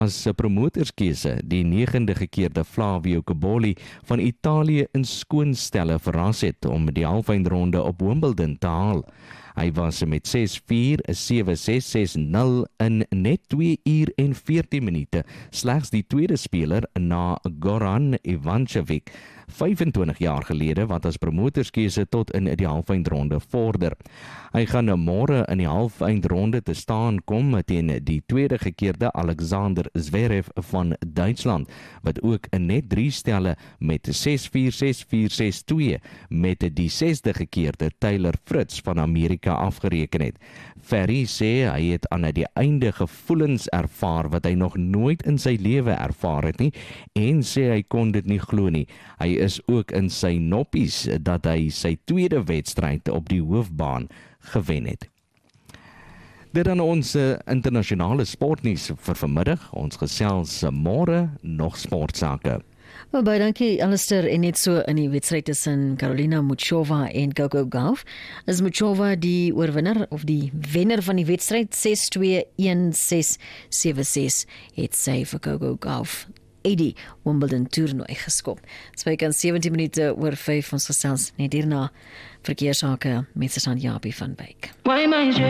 As 'n promotorskeuse die 9de gekeerde Flavio Cobolli van Italië in skoonstelle verras het om die halfeindronde op Wimbledon te haal. Hy was met 6-4, 7-6, 6-0 in net 2 uur en 14 minute, slegs die tweede speler na Goran Ivanišević, 25 jaar gelede, wat as promotorskeuse tot in die halfeindronde vorder. Hy gaan môre in die halfeindronde te staan kom teen die tweede gekeerde Alexander Zverev van Duitsland, wat ook in net 3 stelle met 6-4, 6-4, 6-2 met die 6de gekeerde Taylor Fritz van Amerika afgereken het. Ferry sê hy het aan die einde gevoelens ervaar wat hy nog nooit in sy lewe ervaar het nie, en sê hy kon dit nie glo nie. Hy is ook in sy noppies dat hy sy tweede wedstryd op die hoofbaan gewen het. Dit dan ons internasionale sportnuus vir vanmiddag. Ons gesels môre nog sportsake. Wel, baie dankie Alistair. En net so in die wedstryd tussen Karolina Muchova en Coco Gauff is Muchova die oorwinner of die wenner van die wedstryd 6-2, 1-6, 7-6 het sy vir Coco Gauff die Wimbledon toernooi geskop. Dit is 17 minute oor 5 ons gesels net hierna verkeersake met Susan Japie van Wyk.